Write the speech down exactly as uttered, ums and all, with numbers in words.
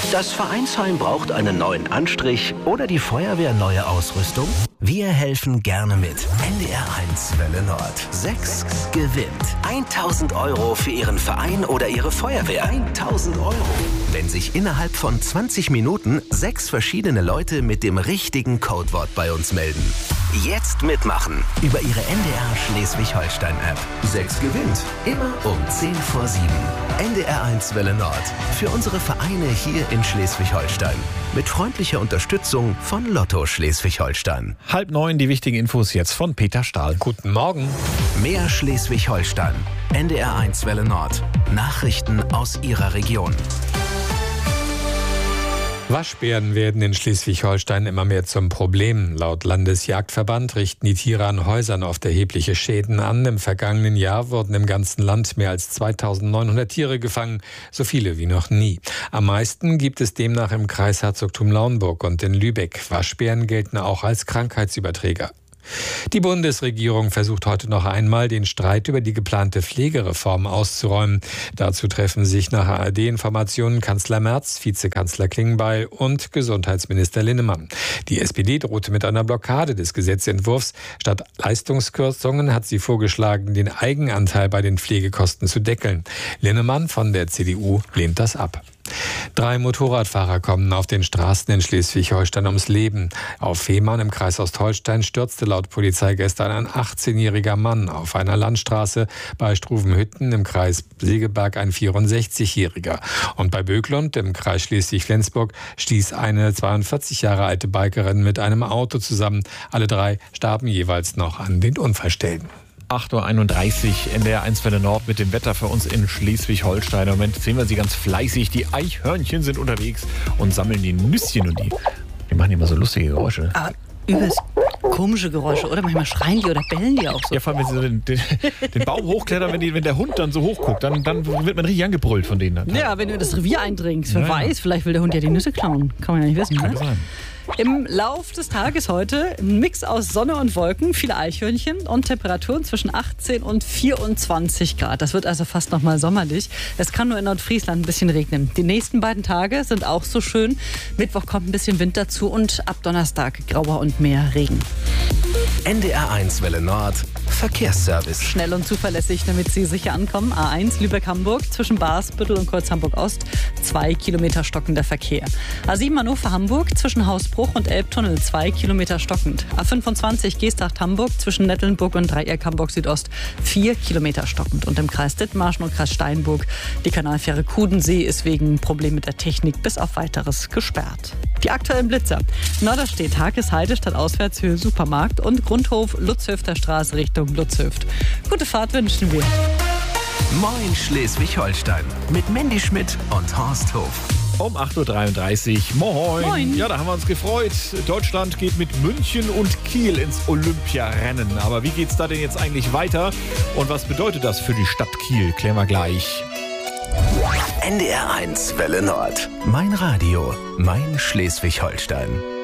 Das Vereinsheim braucht einen neuen Anstrich oder die Feuerwehr neue Ausrüstung? Wir helfen gerne mit. N D R eins Welle Nord. sechs gewinnt. tausend Euro für Ihren Verein oder Ihre Feuerwehr. tausend Euro. Wenn sich innerhalb von zwanzig Minuten sechs verschiedene Leute mit dem richtigen Codewort bei uns melden. Jetzt mitmachen. Über Ihre N D R Schleswig-Holstein-App. sechs gewinnt. Immer um zehn vor sieben. N D R eins Welle Nord. Für unsere Vereine hier in Schleswig-Holstein. Mit freundlicher Unterstützung von Lotto Schleswig-Holstein. Halb neun, die wichtigen Infos jetzt von Peter Stahl. Guten Morgen. Mehr Schleswig-Holstein. N D R eins Welle Nord. Nachrichten aus Ihrer Region. Waschbären werden in Schleswig-Holstein immer mehr zum Problem. Laut Landesjagdverband richten die Tiere an Häusern oft erhebliche Schäden an. Im vergangenen Jahr wurden im ganzen Land mehr als zweitausendneunhundert Tiere gefangen, so viele wie noch nie. Am meisten gibt es demnach im Kreisherzogtum Lauenburg und in Lübeck. Waschbären gelten auch als Krankheitsüberträger. Die Bundesregierung versucht heute noch einmal, den Streit über die geplante Pflegereform auszuräumen. Dazu treffen sich nach A R D-Informationen Kanzler Merz, Vizekanzler Klingbeil und Gesundheitsminister Linnemann. Die S P D drohte mit einer Blockade des Gesetzentwurfs. Statt Leistungskürzungen hat sie vorgeschlagen, den Eigenanteil bei den Pflegekosten zu deckeln. Linnemann von der C D U lehnt das ab. Drei Motorradfahrer kommen auf den Straßen in Schleswig-Holstein ums Leben. Auf Fehmarn im Kreis Ostholstein stürzte laut Polizei gestern ein achtzehnjähriger Mann auf einer Landstraße, bei Struvenhütten im Kreis Segeberg ein vierundsechzigjähriger. Und bei Böglund im Kreis Schleswig-Flensburg stieß eine zweiundvierzig Jahre alte Bikerin mit einem Auto zusammen. Alle drei starben jeweils noch an den Unfallstellen. acht Uhr einunddreißig, N D R eins Welle Nord mit dem Wetter für uns in Schleswig-Holstein. Im Moment sehen wir sie ganz fleißig. Die Eichhörnchen sind unterwegs und sammeln die Nüsschen. Und die, die machen immer so lustige Geräusche. Aber übelst komische Geräusche, oder? Manchmal schreien die oder bellen die auch so. Ja, vor allem, wenn sie so den, den, den Baum hochklettern, wenn, die, wenn der Hund dann so hochguckt, dann, dann wird man richtig angebrüllt von denen. Dann. Ja, wenn du das Revier eindringst, wer Ja, ja. weiß, vielleicht will der Hund ja die Nüsse klauen. Kann man ja nicht wissen, Kann ne? sein. Im Lauf des Tages heute ein Mix aus Sonne und Wolken, viele Eichhörnchen und Temperaturen zwischen achtzehn und vierundzwanzig Grad. Das wird also fast noch mal sommerlich. Es kann nur in Nordfriesland ein bisschen regnen. Die nächsten beiden Tage sind auch so schön. Mittwoch kommt ein bisschen Wind dazu und ab Donnerstag grauer und mehr Regen. N D R eins Welle Nord. Verkehrsservice. Schnell und zuverlässig, damit Sie sicher ankommen. A eins Lübeck-Hamburg zwischen Barsbüttel und Kreuz Hamburg-Ost. Zwei Kilometer stockender Verkehr. A sieben Hannover-Hamburg zwischen Hausbruch und Elbtunnel. Zwei Kilometer stockend. A fünfundzwanzig Geesthacht-Hamburg zwischen Nettelnburg und Dreieck Hamburg-Südost. Vier Kilometer stockend. Und im Kreis Dithmarschen und Kreis Steinburg die Kanalfähre Kudensee ist wegen Problem mit der Technik bis auf Weiteres gesperrt. Die aktuellen Blitzer. Norderstedt, Hakesheide statt Auswärtshöhe Supermarkt und Grundhof Lutzhöfter Straße Richtung Lutzhöft. Gute Fahrt wünschen wir. Moin Schleswig-Holstein. Mit Mandy Schmidt und Horst Hof. Um acht Uhr dreiunddreißig. Moin. Moin. Ja, da haben wir uns gefreut. Deutschland geht mit München und Kiel ins Olympiarennen. Aber wie geht's da denn jetzt eigentlich weiter? Und was bedeutet das für die Stadt Kiel? Klären wir gleich. N D R eins Welle Nord. Mein Radio. Mein Schleswig-Holstein.